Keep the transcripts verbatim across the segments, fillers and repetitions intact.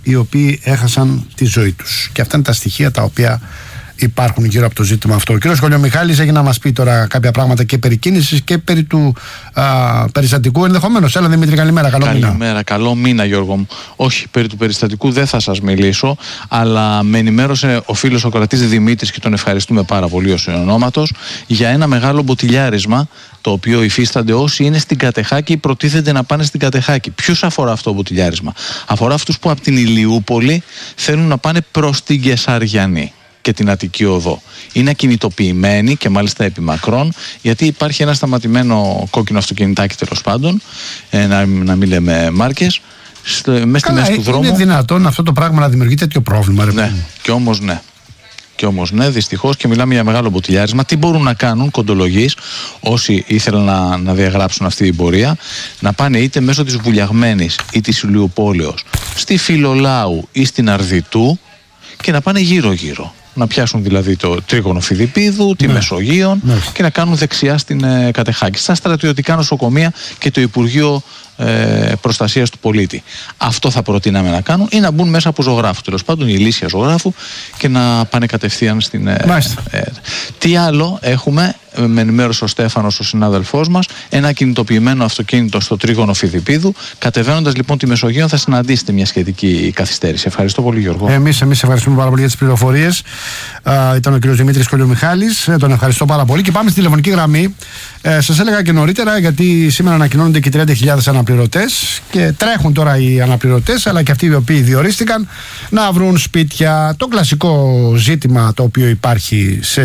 οι οποίοι έχασαν τη ζωή τους. Και αυτά είναι τα στοιχεία τα οποία υπάρχουν γύρω από το ζήτημα αυτό. Ο κύριος Κολιομιχάλης έχει να μας πει τώρα κάποια πράγματα και περί κίνησης και περί του α, περιστατικού ενδεχομένως. Έλα Δημήτρη, καλημέρα, καλό μήνα. Καλημέρα, καλό μήνα Γιώργο μου. Όχι, περί του περιστατικού δεν θα σας μιλήσω, αλλά με ενημέρωσε ο φίλος ο κρατής Δημήτρης και τον ευχαριστούμε πάρα πολύ ως ονόματος για ένα μεγάλο μποτιλιάρισμα το οποίο υφίστανται όσοι είναι στην Κατεχάκη ή προτίθενται να πάνε στην Κατεχάκη. Ποιους αφορά αυτό το μποτιλιάρισμα? Αφορά αυτούς που από την Ηλιούπολη θέλουν να πάνε προς την Κεσαριανή και την Αττική Οδό. Είναι ακινητοποιημένοι και μάλιστα επί μακρόν, γιατί υπάρχει ένα σταματημένο κόκκινο αυτοκινητάκι, τέλος πάντων, ε, να, να μην λέμε μάρκες, μέσα στη μέση του δρόμου. Είναι δυνατόν αυτό το πράγμα να δημιουργεί τέτοιο πρόβλημα, ρε? Ναι, και όμως ναι. Και όμως ναι, δυστυχώς, και μιλάμε για μεγάλο μποτιλιάρισμα. Τι μπορούν να κάνουν κοντολογείς όσοι ήθελαν να, να διαγράψουν αυτή την πορεία? Να πάνε είτε μέσω της Βουλιαγμένης ή της Ηλιουπόλεως στη Φιλολάου ή στην Αρδιτού και να πάνε γύρω-γύρω. Να πιάσουν δηλαδή το τρίγωνο Φιδιππίδου, τη ναι. Μεσογείων ναι. και να κάνουν δεξιά στην ε, Κατεχάκη, στα στρατιωτικά νοσοκομεία και το Υπουργείο ε, Προστασίας του Πολίτη. Αυτό θα προτείναμε να κάνουν, ή να μπουν μέσα από ζωγράφου, τέλος πάντων, η λύσια ζωγράφου, και να πάνε κατευθείαν στην. Ε, ε, τι άλλο έχουμε? Με ενημέρωσε ο Στέφανος, ο συνάδελφός μας, ένα κινητοποιημένο αυτοκίνητο στο τρίγωνο Φιδιππίδου. Κατεβαίνοντας λοιπόν τη Μεσογείο θα συναντήσετε μια σχετική καθυστέρηση. Ευχαριστώ πολύ, Γιώργο. Εμείς, εμείς ευχαριστούμε πάρα πολύ για τις πληροφορίες. Uh, ήταν ο κ. Δημήτρης Κολιομιχάλης. Ε, τον ευχαριστώ πάρα πολύ. Και πάμε στη τηλεφωνική γραμμή. Ε, σας έλεγα και νωρίτερα, γιατί σήμερα ανακοινώνονται και τριάντα χιλιάδες αναπληρωτές και τρέχουν τώρα οι αναπληρωτές, αλλά και αυτοί οι οποίοι διορίστηκαν, να βρουν σπίτια. Το κλασικό ζήτημα το οποίο υπάρχει σε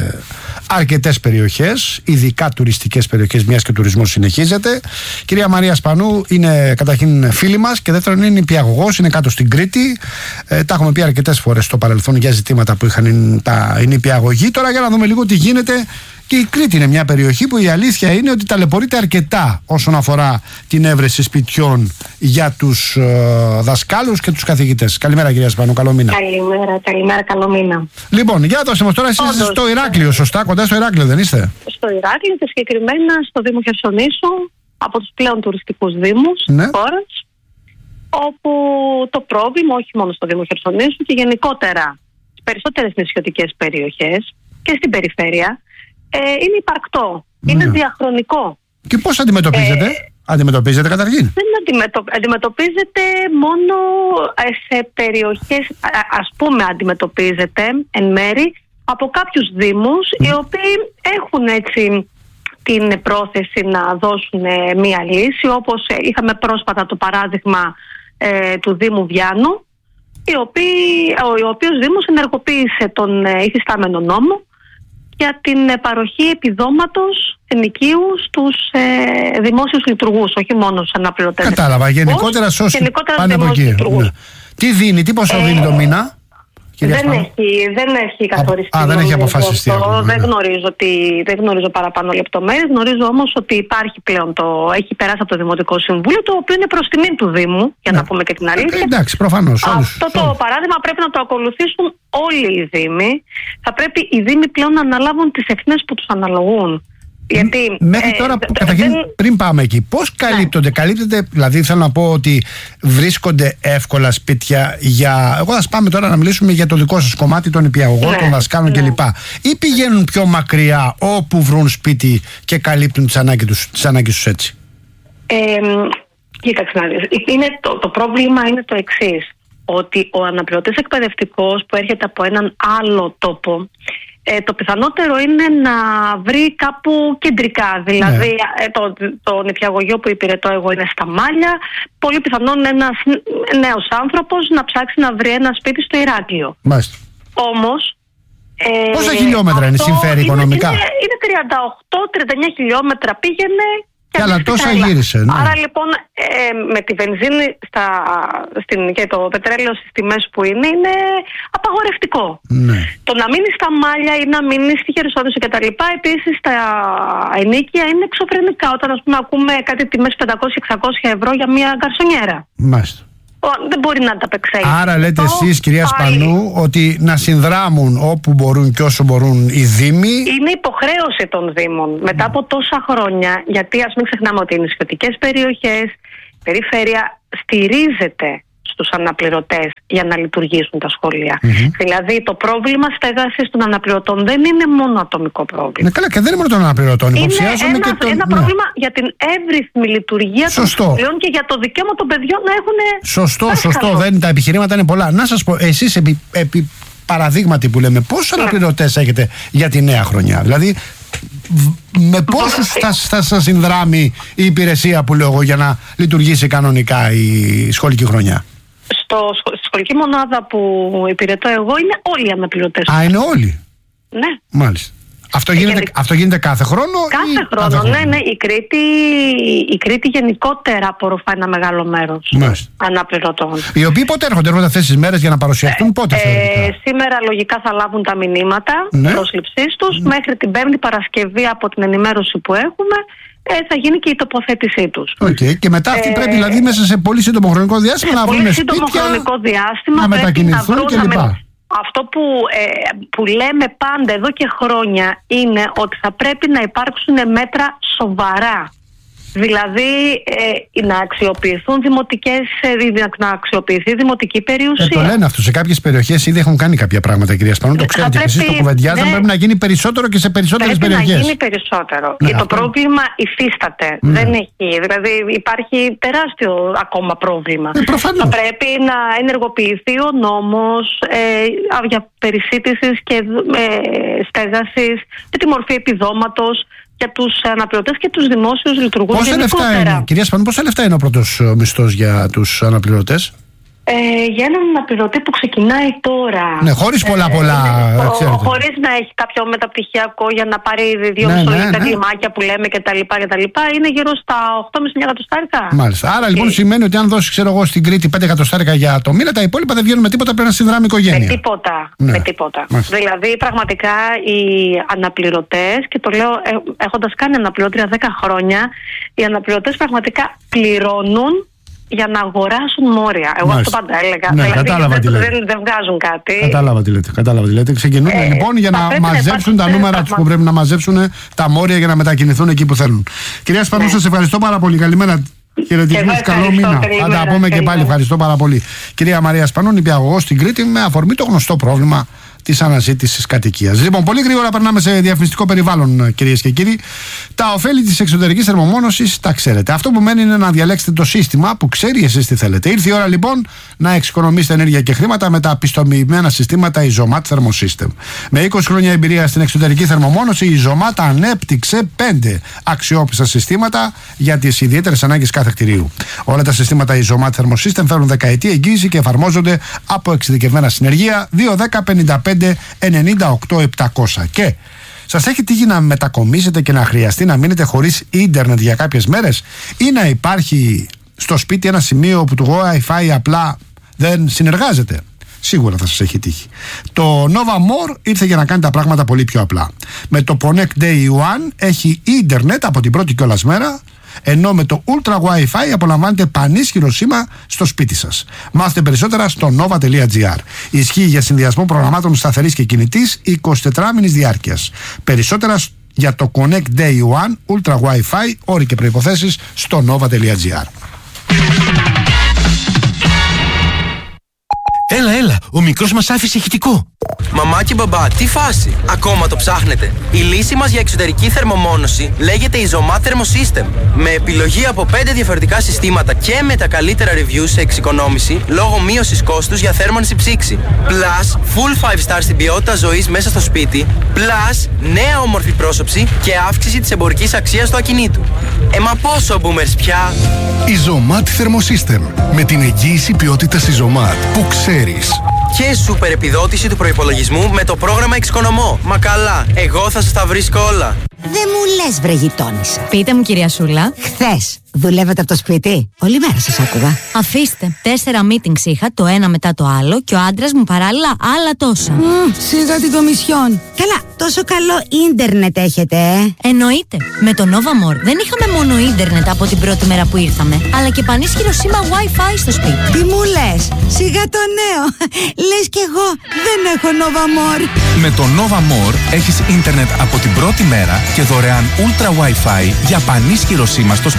αρκετές περιοχές, ειδικά τουριστικές περιοχές, μιας και ο τουρισμός συνεχίζεται. Κυρία Μαρία Σπανού είναι καταρχήν φίλη μας και δεύτερον είναι νηπιαγωγός, είναι κάτω στην Κρήτη. Ε, τα έχουμε πει αρκετές φορές στο παρελθόν για ζητήματα που είχαν τα νηπιαγωγοί. Τώρα για να δούμε λίγο τι γίνεται. Και η Κρήτη είναι μια περιοχή που η αλήθεια είναι ότι ταλαιπωρείται αρκετά όσον αφορά την έβρεση σπιτιών για τους ε, δασκάλους και τους καθηγητές. Καλημέρα κυρία Σπανού, καλό μήνα. Καλημέρα, καλημέρα, καλό μήνα. Λοιπόν, για δώστε μας τώρα, εσείς είστε στο Ηράκλειο, σωστά? Κοντά στο Ηράκλειο δεν είστε? Στο Ηράκλειο και συγκεκριμένα στο Δήμο Χερσονήσου, από τους πλέον τουριστικούς δήμους της ναι. χώρας, όπου το πρόβλημα, όχι μόνο στο Δήμο Χερσονήσου και γενικότερα στις περισσότερες νησιωτικές περιοχές και στην περιφέρεια, Ε, είναι υπαρκτό, ναι. είναι διαχρονικό. Και πώς αντιμετωπίζετε? Ε, αντιμετωπίζετε καταρχήν? Δεν αντιμετω, αντιμετωπίζετε μόνο σε περιοχές, α, ας πούμε αντιμετωπίζετε εν μέρη από κάποιους δήμους mm. οι οποίοι έχουν έτσι την πρόθεση να δώσουν μία λύση, όπως είχαμε πρόσφατα το παράδειγμα ε, του Δήμου Βιάνου, η οποίοι, ο, ο οποίος Δήμος ενεργοποίησε τον ε, υφιστάμενο νόμο για την παροχή επιδόματος ενοικίου στους ε, δημόσιους λειτουργούς, όχι μόνο στους αναπληρωτές. Κατάλαβα, γενικότερα σε όσοι πάνε από εκεί. Ναι. Τι δίνει, τι ποσό ε, δίνει το μήνα? Δεν έχει, δεν έχει καθοριστεί. Α, δεν έχει αποφασιστεί. Αυτό, δεν, γνωρίζω τι, δεν γνωρίζω παραπάνω λεπτομέρειες. Γνωρίζω όμως ότι υπάρχει πλέον το. Έχει περάσει από το Δημοτικό Συμβούλιο, το οποίο είναι προς τιμή του Δήμου, για ναι. να πούμε και την αλήθεια. Ε, εντάξει, προφανώς. Αυτό το όλους. παράδειγμα πρέπει να το ακολουθήσουν όλοι οι Δήμοι. Θα πρέπει οι Δήμοι πλέον να αναλάβουν τις ευθύνες που τους αναλογούν. Γιατί, μέχρι τώρα, ε, καταρχήν, δεν... πριν πάμε εκεί, πώς καλύπτονται, ναι. καλύπτεται, δηλαδή θέλω να πω ότι βρίσκονται εύκολα σπίτια για. Εγώ θα πάμε τώρα να μιλήσουμε για το δικό σας κομμάτι των νηπιαγωγών, ναι, των δασκάλων ναι. κλπ. Ή πηγαίνουν πιο μακριά όπου βρουν σπίτι και καλύπτουν τις ανάγκες τους, τις ανάγκες τους έτσι? Ε, κοίταξε να δεις. Είναι το, το πρόβλημα είναι το εξής. Ότι ο αναπληρωτής εκπαιδευτικός που έρχεται από έναν άλλο τόπο, Ε, το πιθανότερο είναι να βρει κάπου κεντρικά. Δηλαδή, ναι. ε, το, το νηπιαγωγείο που υπηρετώ εγώ είναι στα Μάλια. Πολύ πιθανόν ένας νέος άνθρωπος να ψάξει να βρει ένα σπίτι στο Ηράκλειο. Μάλιστα. Όμως. Ε, πόσα χιλιόμετρα είναι, συμφέρει είναι, οικονομικά? Είναι, είναι τριάντα οκτώ με τριάντα εννιά χιλιόμετρα πήγαινε. Και αλλά τόσα γύρισε. Ναι. Άρα λοιπόν ε, με τη βενζίνη στα, στην, και το πετρέλαιο στις τιμές που είναι, είναι απαγορευτικό. Ναι. Το να μείνει στα Μάλια ή να μείνει στη Χερσόνησο κτλ. Επίσης τα ενίκια είναι εξωφρενικά. Όταν ας πούμε ακούμε κάτι τιμές πεντακόσια με εξακόσια ευρώ για μια γκαρσονιέρα. Μάλιστα. Δεν μπορεί να ανταπεξέλθει. Άρα λέτε εσείς, κυρία Σπανού, ότι να συνδράμουν όπου μπορούν και όσο μπορούν οι Δήμοι. Είναι υποχρέωση των Δήμων μετά από τόσα χρόνια, γιατί ας μην ξεχνάμε ότι οι νησιωτικές περιοχές, η περιφέρεια στηρίζεται στους αναπληρωτές για να λειτουργήσουν τα σχολεία. Mm-hmm. Δηλαδή το πρόβλημα στέγασης των αναπληρωτών δεν είναι μόνο ατομικό πρόβλημα. Ναι, καλά, και δεν είναι μόνο των αναπληρωτών. Είναι ένα, και το... ένα ναι. πρόβλημα για την εύρυθμη λειτουργία σωστό. των σχολείων και για το δικαίωμα των παιδιών να έχουν. Σωστό, σωστό. Δεν, τα επιχειρήματα είναι πολλά. Να σας πω, εσείς επί, επί παραδείγματι που λέμε, πόσους ναι. αναπληρωτές έχετε για τη νέα χρονιά? Δηλαδή, με πόσους θα, θα σας συνδράμει η υπηρεσία που λέω εγώ για να λειτουργήσει κανονικά η σχολική χρονιά? Στο, στη σχολική μονάδα που υπηρετώ εγώ είναι όλοι οι αναπληρωτές. Α, είναι όλοι? Ναι. Μάλιστα. Αυτό γίνεται, Για... αυτό γίνεται κάθε χρόνο? Κάθε ή... χρόνο, κάθε χρόνο, ναι, ναι. Η Κρήτη, η Κρήτη γενικότερα απορροφά ένα μεγάλο μέρος αναπληρωτών. Οι οποίοι πότε έρχονται, έρχονται αυτές τις μέρες για να παρουσιαστούν, πότε ε, ε, σήμερα λογικά θα λάβουν τα μηνύματα ναι. πρόσληψής τους. Ναι. Μέχρι την Πέμπτη Παρασκευή, από την ενημέρωση που έχουμε, ε, θα γίνει και η τοποθέτησή τους. Okay. Και μετά αυτοί ε, πρέπει, δηλαδή, μέσα σε πολύ σύντομο χρονικό διάστημα να βρουν σπίτια, πολύ σύντομο χρονικό διάστημα να μετακινηθούν κλπ. Αυτό που, ε, που λέμε πάντα εδώ και χρόνια είναι ότι θα πρέπει να υπάρξουν μέτρα σοβαρά. Δηλαδή ε, να αξιοποιηθούν δημοτικές, να αξιοποιηθεί δημοτική περιουσία. Ε, το λένε αυτό. Σε κάποιες περιοχές ήδη έχουν κάνει κάποια πράγματα, κυρία Σπανού. Το ξέρετε και εσείς το κουβεντιάζετε. Ναι, πρέπει να γίνει περισσότερο και σε περισσότερες πρέπει περιοχές. Πρέπει να γίνει περισσότερο. Ναι, και αυτό. Το πρόβλημα υφίσταται. Ναι. Δεν έχει. Δηλαδή υπάρχει τεράστιο ακόμα πρόβλημα. Ε, θα πρέπει να ενεργοποιηθεί ο νόμος ε, για περισύτησης και ε, στέγασης με τη μορφή επιδόματος για τους αναπληρωτές και τους δημόσιους λειτουργούς γενικότερα. Λεφτά είναι, κυρία Σπανού, πόσα λεφτά είναι ο πρώτος μισθός για τους αναπληρωτές? Ε, για έναν αναπληρωτή που ξεκινάει τώρα. Ναι, χωρίς πολλά πολλά. Ε, χωρίς να έχει κάποιο μεταπτυχιακό για να πάρει δύο ναι, μισθολογικά ναι, κλιμάκια ναι. που λέμε κτλ. Είναι γύρω στα οκτώ κόμμα πέντε εκατοστάρικα. Μάλιστα. Άρα λοιπόν και... σημαίνει ότι αν δώσει, ξέρω εγώ, στην Κρήτη πέντε εκατοστάρικα για το μήνα, τα υπόλοιπα δεν βγαίνουν με τίποτα, πρέπει να συνδράμει η οικογένεια. Με τίποτα. Ναι. Με τίποτα. Δηλαδή πραγματικά οι αναπληρωτές, και το λέω έχοντας κάνει αναπληρώτρια δέκα χρόνια, οι αναπληρωτές πραγματικά πληρώνουν για να αγοράσουν μόρια. Εγώ Μάλιστα. αυτό πάντα έλεγα. Ναι, δηλαδή κατάλαβα δεν, τι δεν, δεν βγάζουν κάτι. Κατάλαβα τι λέτε. Κατάλαβα τι λέτε. Ξεκινούν ε, λοιπόν για να μαζέψουν τα νούμερα τους που πρέπει να μαζέψουν, τα μόρια για να μετακινηθούν εκεί που θέλουν. Κυρία Σπανού, ναι. σας ευχαριστώ πάρα πολύ. Καλημέρα. Χαιρετισμούς, καλό μήνα. Θα τα πούμε και πάλι. Ευχαριστώ πάρα πολύ. Κυρία Μαρία Σπανού, νηπιαγωγός στην Κρήτη, με αφορμή το γνωστό πρόβλημα της αναζήτησης κατοικίας. Λοιπόν, πολύ γρήγορα περνάμε σε διαφημιστικό περιβάλλον, κυρίες και κύριοι. Τα ωφέλη της εξωτερικής θερμομόνωσης τα ξέρετε. Αυτό που μένει είναι να διαλέξετε το σύστημα που ξέρει εσείς τι θέλετε. Ήρθε η ώρα λοιπόν να εξοικονομήσετε ενέργεια και χρήματα με τα πιστοποιημένα συστήματα Isomat Thermosystem. Με είκοσι χρόνια εμπειρία στην εξωτερική θερμομόνωση, η Isomat ανέπτυξε πέντε αξιόπιστα συστήματα για τις ιδιαίτερες ανάγκες κάθε κτηρίου. Όλα τα συστήματα Isomat Thermosystem φέρουν δεκαετή εγγύηση και εφαρμόζονται από εξειδικευμένα συνεργεία δύο δέκα πενήντα πέντε ενενήντα οκτώ επτακόσια. Και σας έχει τύχει να μετακομίσετε και να χρειαστεί να μείνετε χωρίς ίντερνετ για κάποιες μέρες, ή να υπάρχει στο σπίτι ένα σημείο όπου το Wi-Fi απλά δεν συνεργάζεται? Σίγουρα θα σας έχει τύχει. Το Nova More ήρθε για να κάνει τα πράγματα πολύ πιο απλά. Με το Connect Day One έχει ίντερνετ από την πρώτη κιόλας μέρα, ενώ με το Ultra Wi-Fi απολαμβάνετε πανίσχυρο σήμα στο σπίτι σας. Μάθετε περισσότερα στο nova τελεία gr. Ισχύει για συνδυασμό προγραμμάτων σταθερής και κινητής εικοσιτετράμινης διάρκειας. Περισσότερα για το Connect Day One Ultra Wi-Fi, όροι και προϋποθέσεις στο nova τελεία gr. Έλα, έλα, ο μικρός μας άφησε ηχητικό. Μαμά και μπαμπά, τι φάση, ακόμα το ψάχνετε? Η λύση μας για εξωτερική θερμομόνωση λέγεται Isomat Thermosystem. Με επιλογή από πέντε διαφορετικά συστήματα και με τα καλύτερα reviews σε εξοικονόμηση λόγω μείωσης κόστους για θέρμανση ψήξη. Plus, full five star στην ποιότητα ζωής μέσα στο σπίτι. Plus, νέα όμορφη πρόσωψη και αύξηση της εμπορικής αξίας του ακινήτου. Ε, μα πόσο boomers πια! Isomat Thermosystem. Με την εγγύηση ποιότητας Isomat που ξέρεις. Και σούπερ επιδότηση του προϋπολογισμού με το πρόγραμμα Εξοικονομώ. Μα καλά, εγώ θα σας τα βρίσκω όλα. Δεν μου λες, βρε γειτόνισσα. Πείτε μου, κυρία Σούλα. Χθες δουλεύετε από το σπίτι? Όλη μέρα σας άκουγα. Αφήστε. Τέσσερα meetings είχα, το ένα μετά το άλλο, και ο άντρας μου παράλληλα άλλα τόσα. Mm, σιγά την κομισιόν. Καλά, τόσο καλό ίντερνετ έχετε, ε? Εννοείται. Με το Nova More δεν είχαμε μόνο ίντερνετ από την πρώτη μέρα που ήρθαμε, αλλά και πανίσχυρο σήμα Wi-Fi στο σπίτι. Τι μου λες? Σιγά το νέο. Λες κι εγώ δεν έχω Nova More. Με το Nova More έχεις ίντερνετ από την πρώτη μέρα και δωρεάν Ultra Wi-Fi για πανίσχυρο σήμα στο σπίτι σου.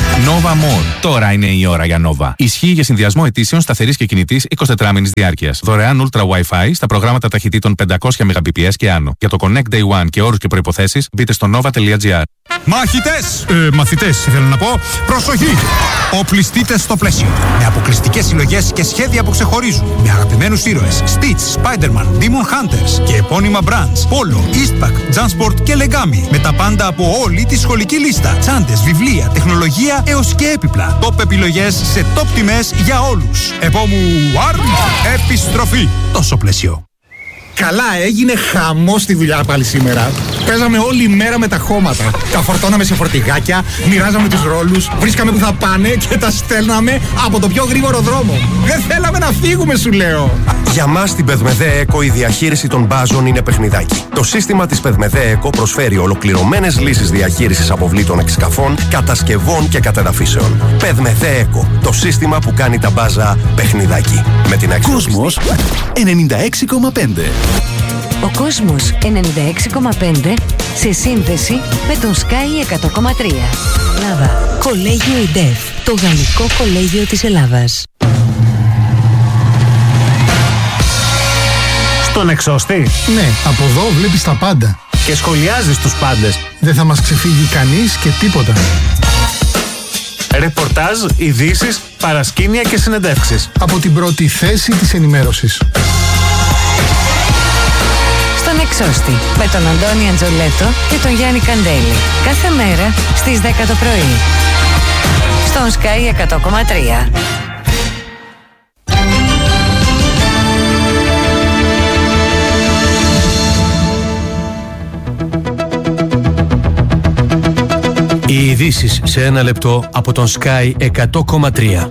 Nova More. Τώρα είναι η ώρα για Nova. Ισχύει για συνδυασμό αιτήσεων σταθερής και κινητής εικοσιτετράμινης διάρκειας. Δωρεάν Ultra Wi-Fi στα προγράμματα ταχυτήτων πεντακόσια μεγαμπιπιες και άνω. Για το Connect Day One και όρους και προϋποθέσεις μπείτε στο nova.gr. Μαχητές! Ε, μαθητές, ήθελα να πω. Προσοχή! Οπλιστείτε στο πλαίσιο. Με αποκλειστικές συλλογές και σχέδια που ξεχωρίζουν. Με αγαπημένους ήρωες Stitch, Spider-Man, Demon Hunters και επώνυμα brands Polo, Eastpak, Jansport και Legami. Με τα πάντα από όλη τη σχολική λίστα. Τσάντες, βιβλία, τεχνολογία έως και έπιπλα. Top επιλογές σε top τιμές για όλους. Επόμου Arm, επιστροφή. Τόσο πλαίσιο. Καλά, έγινε χαμός στη δουλειά πάλι σήμερα. Παίζαμε όλη μέρα με τα χώματα. Τα φορτώναμε σε φορτηγάκια, μοιράζαμε τους ρόλους, βρίσκαμε που θα πάνε και τα στέλναμε από το πιο γρήγορο δρόμο. Δεν θέλαμε να φύγουμε, σου λέω. Για μας στην Πεδμεδέ Eco η διαχείριση των μπάζων είναι παιχνιδάκι. Το σύστημα της Πεδμεδέ Eco προσφέρει ολοκληρωμένες λύσεις διαχείρισης αποβλήτων εξκαφών, κατασκευών και κατεδαφίσεων. Πεδμεδέ Eco, το σύστημα που κάνει τα μπάζα παιχνιδάκι. Με την Κόσμος ενενήντα έξι κόμμα πέντε. Ο Κόσμος ενενήντα έξι κόμμα πέντε σε σύνδεση με τον Sky εκατό κόμμα τρία. Ελλάδα. Κολέγιο ΙΝΤΕΦ, το γαλλικό κολέγιο της Ελλάδας. Στον εξώστη. Ναι, από εδώ βλέπεις τα πάντα. Και σχολιάζεις τους πάντες. Δεν θα μας ξεφύγει κανείς και τίποτα. Ρεπορτάζ, ειδήσεις, παρασκήνια και συνεντεύξεις. Από την πρώτη θέση της ενημέρωσης. Στον εξώστη με τον Αντώνη Αντζολέτο και τον Γιάννη Καντέλη. Κάθε μέρα στις δέκα το πρωί. Στον Sky εκατό κόμμα τρία. Οι ειδήσεις σε ένα λεπτό από τον Sky εκατό κόμμα τρία.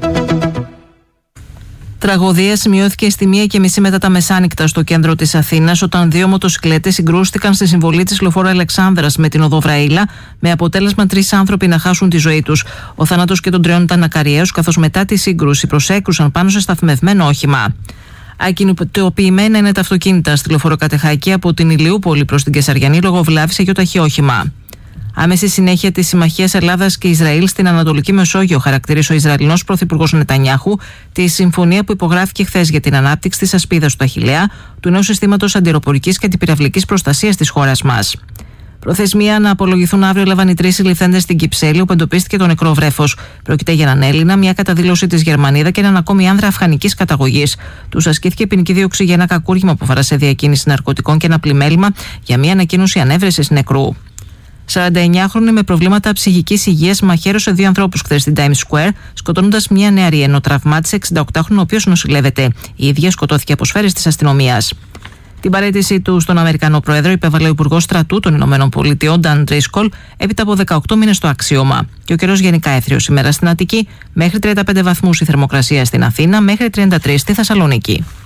Τραγωδία σημειώθηκε στη μία και μισή μετά τα μεσάνυχτα στο κέντρο της Αθήνας, όταν δύο μοτοσυκλέτες συγκρούστηκαν στη συμβολή της λεωφόρου Αλεξάνδρας με την οδό Βραΐλα, με αποτέλεσμα τρεις άνθρωποι να χάσουν τη ζωή τους. Ο θάνατος και των τριών ήταν ακαριαίος, καθώς μετά τη σύγκρουση προσέκρουσαν πάνω σε σταθμευμένο όχημα. Ακινητοποιημένα είναι τα αυτοκίνητα στη λεωφόρο Κατεχάκη από την Ηλιούπολη προς την Κεσαριανή λόγω βλάβης σε γιοταχή όχημα. Άμεση συνέχεια της συμμαχίας Ελλάδας και Ισραήλ στην Ανατολική Μεσόγειο, χαρακτήρισε ο Ισραηλινός Πρωθυπουργός Νετανιάχου τη συμφωνία που υπογράφηκε χθες για την ανάπτυξη της ασπίδας του Αχιλλέα, του νέου συστήματος αντιρροπορικής και αντιπυραυλικής προστασίας της χώρας μας. Προθεσμία να απολογηθούν αύριο έλαβαν οι τρεις συλληφθέντες στην Κυψέλη, όπου εντοπίστηκε το νεκρό βρέφος. Πρόκειται για έναν Έλληνα, μια καταδήλωση της Γερμανίδα και έναν ακόμη άνδρα αφγανικής καταγωγής. Τους ασκήθηκε ποινική δίωξη για ένα κακούργημα που αφορά σε διακίνηση ναρκωτικών και ένα πλημέλημα για μια ανακοίνωση ανέβρεσης νεκρού. σαρανταεννιάχρονη με προβλήματα ψυχικής υγείας μαχαίρωσε δύο ανθρώπους χθες στην Times Square, σκοτώνοντας μια νεαρή, ενώ τραυμάτισε εξηνταοκτάχρονο ο οποίος νοσηλεύεται. Η ίδια σκοτώθηκε από σφαίρες της αστυνομίας. Την παραίτησή του στον Αμερικανό Πρόεδρο υπέβαλε ο Υπουργός Στρατού των Ηνωμένων Πολιτειών, Νταν Ντρίσκολ, έπειτα από δεκαοκτώ μήνες στο αξίωμα. Και ο καιρός γενικά έθριος σήμερα στην Αττική, μέχρι τριάντα πέντε βαθμούς η θερμοκρασία στην Αθήνα, μέχρι τριάντα τρία στη Θεσσαλονίκη.